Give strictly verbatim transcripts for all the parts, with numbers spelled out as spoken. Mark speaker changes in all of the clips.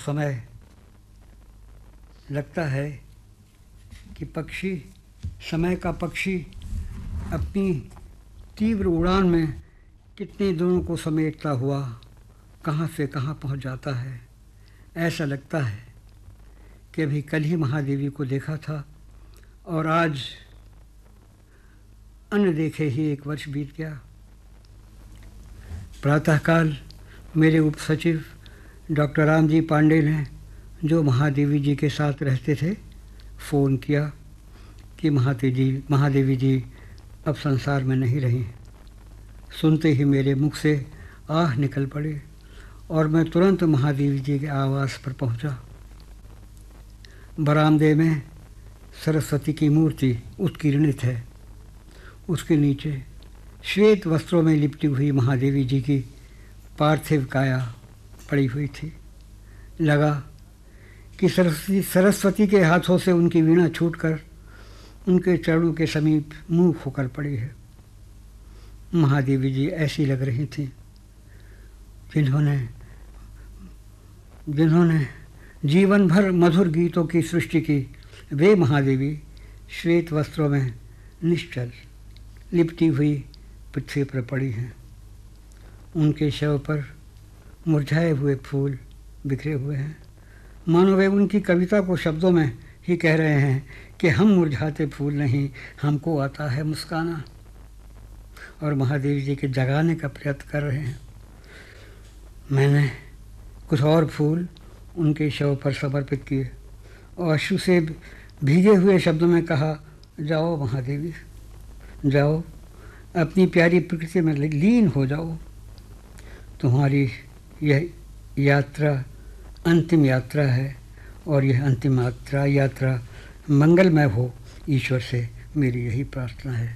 Speaker 1: समय लगता है कि पक्षी, समय का पक्षी अपनी तीव्र उड़ान में कितने दिनों को समेटता हुआ कहाँ से कहाँ पहुँच जाता है। ऐसा लगता है कि अभी कल ही महादेवी को देखा था और आज अन्न देखे ही एक वर्ष बीत गया। प्रातःकाल मेरे उप सचिव डॉक्टर रामजी पांडे ने, जो महादेवी जी के साथ रहते थे, फ़ोन किया कि महादेवी जी महादेवी जी अब संसार में नहीं रही। सुनते ही मेरे मुख से आह निकल पड़े और मैं तुरंत महादेवी जी के आवास पर पहुंचा। बरामदे में सरस्वती की मूर्ति उत्कीर्णित है। उसके नीचे श्वेत वस्त्रों में लिपटी हुई महादेवी जी की पार्थिव काया पड़ी हुई थी। लगा कि सरस्वती सरस्वती के हाथों से उनकी वीणा छूटकर उनके चरणों के समीप मुंह होकर पड़ी है। महादेवी जी ऐसी लग रही थीं जिन्होंने जिन्होंने जीवन भर मधुर गीतों की सृष्टि की। वे महादेवी श्वेत वस्त्रों में निश्चल लिपटी हुई पृथ्वी पर पड़ी हैं। उनके शव पर मुरझाए हुए फूल बिखरे हुए हैं, मानो वे उनकी कविता को शब्दों में ही कह रहे हैं कि हम मुरझाते फूल नहीं, हमको आता है मुस्काना, और महादेवी जी के जगाने का प्रयत्न कर रहे हैं। मैंने कुछ और फूल उनके शव पर समर्पित किए और अश्रु से भीगे हुए शब्दों में कहा, जाओ महादेवी, जाओ, अपनी प्यारी प्रकृति में लीन हो जाओ। तुम्हारी यह यात्रा अंतिम यात्रा है और यह अंतिम यात्रा यात्रा मंगलमय हो। ईश्वर से मेरी यही प्रार्थना है।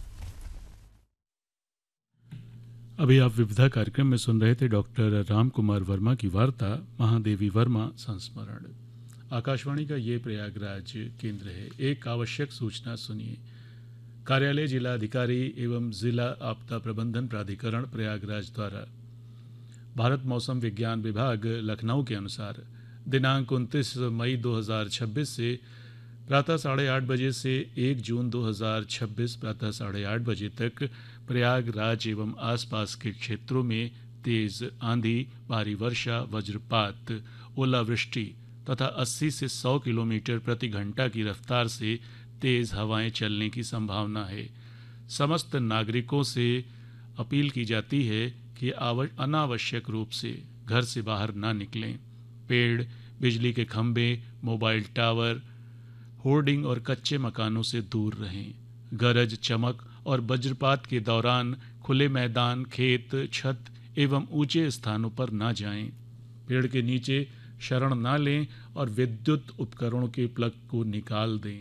Speaker 2: अभी आप विविधा कार्यक्रम में सुन रहे थे डॉक्टर राम कुमार वर्मा की वार्ता महादेवी वर्मा संस्मरण। आकाशवाणी का ये प्रयागराज केंद्र है। एक आवश्यक सूचना सुनिए। कार्यालय जिला अधिकारी एवं जिला आपदा प्रबंधन प्राधिकरण प्रयागराज द्वारा भारत मौसम विज्ञान विभाग लखनऊ के अनुसार दिनांक उनतीस मई दो हज़ार छब्बीस से प्रातः साढ़े आठ बजे से एक जून दो हज़ार छब्बीस प्रातः साढ़े आठ बजे तक प्रयागराज एवं आसपास के क्षेत्रों में तेज आंधी, भारी वर्षा, वज्रपात, ओलावृष्टि तथा अस्सी से सौ किलोमीटर प्रति घंटा की रफ्तार से तेज हवाएं चलने की संभावना है। समस्त नागरिकों से अपील की जाती है कि अनावश्यक रूप से घर से बाहर ना निकलें। पेड़, बिजली के खंभे, मोबाइल टावर, होर्डिंग और कच्चे मकानों से दूर रहें। गरज, चमक और वज्रपात के दौरान खुले मैदान, खेत, छत एवं ऊंचे स्थानों पर ना जाएं। पेड़ के नीचे शरण ना लें और विद्युत उपकरणों के प्लग को निकाल दें।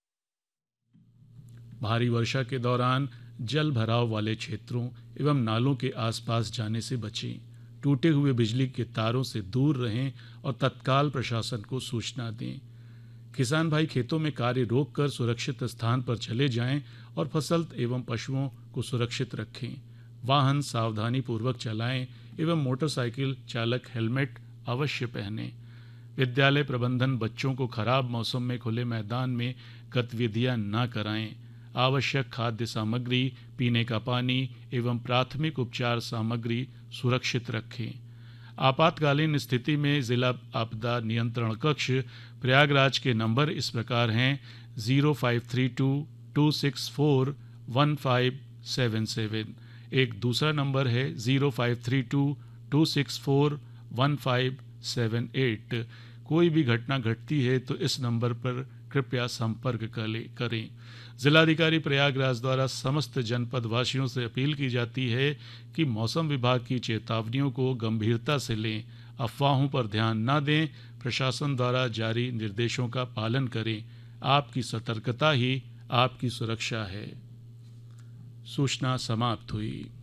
Speaker 2: भारी वर्षा के दौरान जल भराव वाले क्षेत्रों एवं नालों के आसपास जाने से बचें। टूटे हुए बिजली के तारों से दूर रहें और तत्काल प्रशासन को सूचना दें। किसान भाई खेतों में कार्य रोककर सुरक्षित स्थान पर चले जाएं और फसल एवं पशुओं को सुरक्षित रखें। वाहन सावधानी पूर्वक चलाएं एवं मोटरसाइकिल चालक हेलमेट अवश्य पहनें। विद्यालय प्रबंधन बच्चों को खराब मौसम में खुले मैदान में गतिविधियां न कराएं। आवश्यक खाद्य सामग्री, पीने का पानी एवं प्राथमिक उपचार सामग्री सुरक्षित रखें। आपातकालीन स्थिति में जिला आपदा नियंत्रण कक्ष प्रयागराज के नंबर इस प्रकार हैं: zero five three to to six four one five seven seven. एक दूसरा नंबर है zero five three to to six four one five seven eight. कोई भी घटना घटती है तो इस नंबर पर कृपया संपर्क करें। जिलाधिकारी प्रयागराज द्वारा समस्त जनपद वासियों से अपील की जाती है कि मौसम विभाग की चेतावनियों को गंभीरता से लें, अफवाहों पर ध्यान न दें, प्रशासन द्वारा जारी निर्देशों का पालन करें। आपकी सतर्कता ही आपकी सुरक्षा है। सूचना समाप्त हुई।